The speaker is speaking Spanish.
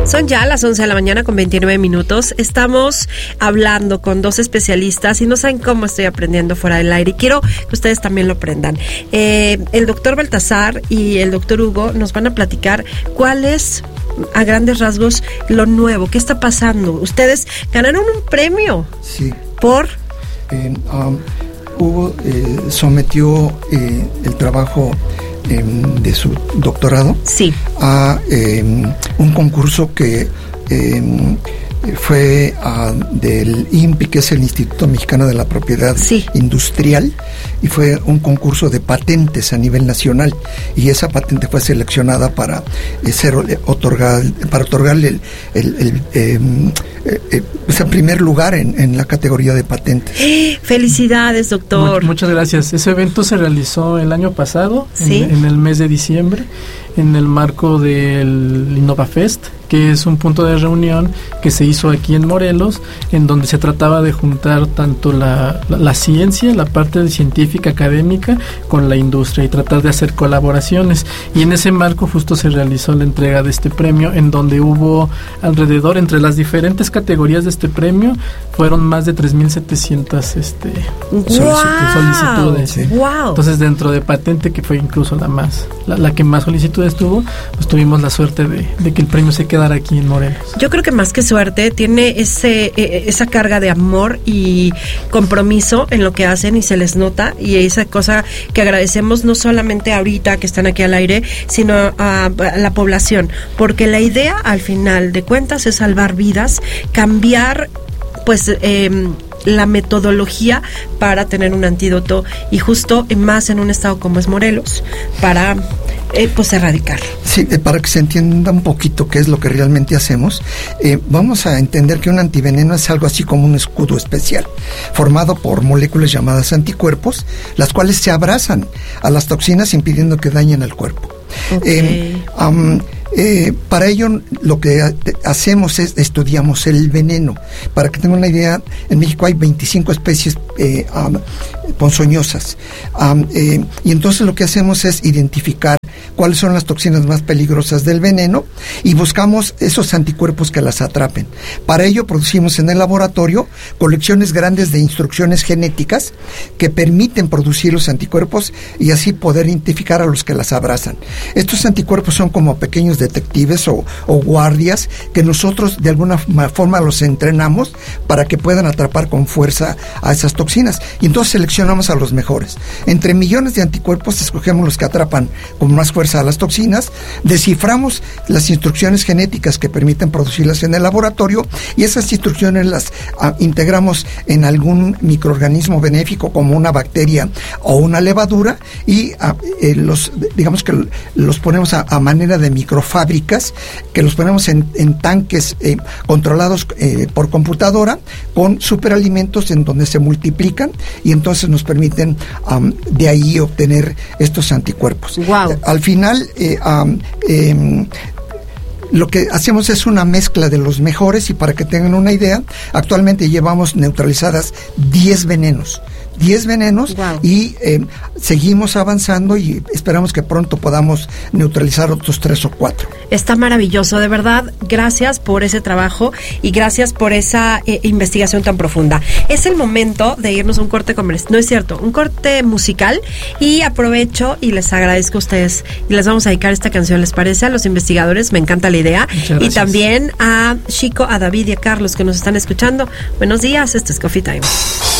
Son ya las 11 de la mañana con 29 minutos. Estamos hablando con dos especialistas y no saben cómo estoy aprendiendo fuera del aire. Y quiero que ustedes también lo aprendan. El doctor Baltasar y el doctor Hugo nos van a platicar cuál es, a grandes rasgos, lo nuevo. ¿Qué está pasando? Ustedes ganaron un premio. Sí. ¿Por? Hugo sometió el trabajo de su doctorado, sí, a un concurso que fue del INPI, que es el Instituto Mexicano de la Propiedad, sí, Industrial, y fue un concurso de patentes a nivel nacional, y esa patente fue seleccionada para otorgarle el primer lugar en la categoría de patentes. Felicidades, doctor. Muchas gracias. Ese evento se realizó el año pasado, ¿sí?, en el mes de diciembre, en el marco del InnovaFest, que es un punto de reunión que se hizo aquí en Morelos, en donde se trataba de juntar tanto la ciencia, la parte científica, académica, con la industria, y tratar de hacer colaboraciones. Y en ese marco justo se realizó la entrega de este premio, en donde hubo alrededor, entre las diferentes categorías de este premio, fueron más de 3,700 solicitudes. ¿Sí? Wow. Entonces, dentro de patente, que fue incluso la que más solicitudes tuvo, pues tuvimos la suerte de que el premio se quedara aquí en Morelos. Yo creo que más que suerte, tiene esa carga de amor y compromiso en lo que hacen, y se les nota, y esa cosa que agradecemos no solamente ahorita que están aquí al aire, sino a la población, porque la idea al final de cuentas es salvar vidas, cambiar pues la metodología para tener un antídoto, y justo más en un estado como es Morelos, para pues erradicar. Sí, para que se entienda un poquito qué es lo que realmente hacemos, vamos a entender que un antiveneno es algo así como un escudo especial, formado por moléculas llamadas anticuerpos, las cuales se abrazan a las toxinas impidiendo que dañen al cuerpo. Okay. Para ello lo que hacemos es estudiamos el veneno. Para que tengan una idea, en México hay 25 especies ponzoñosas, y entonces lo que hacemos es identificar cuáles son las toxinas más peligrosas del veneno y buscamos esos anticuerpos que las atrapen. Para ello producimos en el laboratorio colecciones grandes de instrucciones genéticas que permiten producir los anticuerpos y así poder identificar a los que las abrazan. Estos anticuerpos son como pequeños detectives o guardias que nosotros de alguna forma los entrenamos para que puedan atrapar con fuerza a esas toxinas, y entonces seleccionamos a los mejores. Entre millones de anticuerpos escogemos los que atrapan con más fuerza a las toxinas, desciframos las instrucciones genéticas que permiten producirlas en el laboratorio, y esas instrucciones las integramos en algún microorganismo benéfico como una bacteria o una levadura, y digamos que los ponemos a manera de microfábricas, que los ponemos en tanques controlados por computadora, con superalimentos en donde se multiplican, y entonces nos permiten de ahí obtener estos anticuerpos. Wow. Al final lo que hacemos es una mezcla de los mejores, y para que tengan una idea, actualmente llevamos neutralizadas 10 venenos. Wow. Y seguimos avanzando y esperamos que pronto podamos neutralizar otros 3 o 4. Está maravilloso, de verdad. Gracias por ese trabajo y gracias por esa investigación tan profunda. Es el momento de irnos a un corte comercial, no es cierto, un corte musical, y aprovecho y les agradezco a ustedes y les vamos a dedicar esta canción, ¿les parece? A los investigadores, me encanta la idea, y también a Chico, a David y a Carlos que nos están escuchando. Buenos días, esto es Coffee Time.